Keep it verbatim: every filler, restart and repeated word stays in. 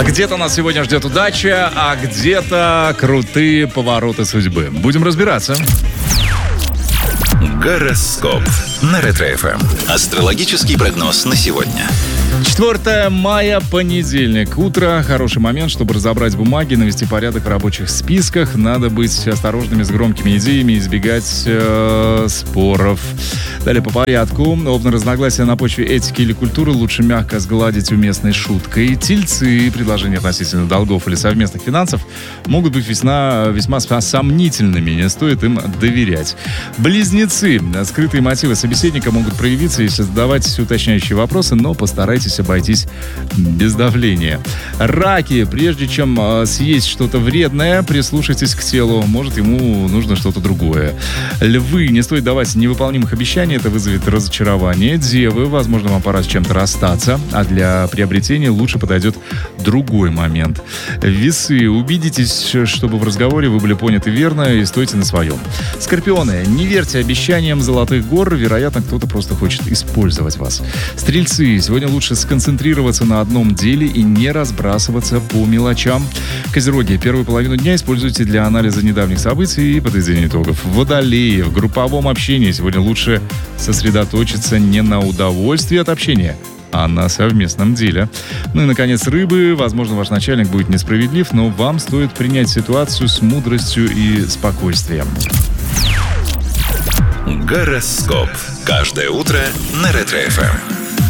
Где-то нас сегодня ждет удача, а где-то крутые повороты судьбы. Будем разбираться. Гороскоп на Ретро-эф эм. Астрологический прогноз на сегодня. четвёртое мая, понедельник. Утро. Хороший момент, чтобы разобрать бумаги, навести порядок в рабочих списках. Надо быть осторожными с громкими идеями, избегать э, споров. Далее по порядку. Овны, разногласия на почве этики или культуры лучше мягко сгладить уместной шуткой. Тельцы. Предложения относительно долгов или совместных финансов могут быть весьма, весьма сомнительными. Не стоит им доверять. Близнецы. Скрытые мотивы собеседника могут проявиться, если задавать уточняющие вопросы, но постарайтесь обойтись без давления. Раки. Прежде чем э, съесть что-то вредное, прислушайтесь к телу. Может, ему нужно что-то другое. Львы. Не стоит давать невыполнимых обещаний, это вызовет разочарование. Девы. Возможно, вам пора с чем-то расстаться, а для приобретения лучше подойдет другой момент. Весы. Убедитесь, чтобы в разговоре вы были поняты верно и стойте на своем. Скорпионы. Не верьте обещаниям золотых гор. Вероятно, кто-то просто хочет использовать вас. Стрельцы. Сегодня лучше сконцентрироваться на одном деле и не разбрасываться по мелочам. Козероги. Первую половину дня используйте для анализа недавних событий и подведения итогов. Водолеи. В групповом общении сегодня лучше сосредоточиться не на удовольствии от общения, а на совместном деле. Ну и, наконец, рыбы. Возможно, ваш начальник будет несправедлив, но вам стоит принять ситуацию с мудростью и спокойствием. Гороскоп. Каждое утро на Ретро-эф эм.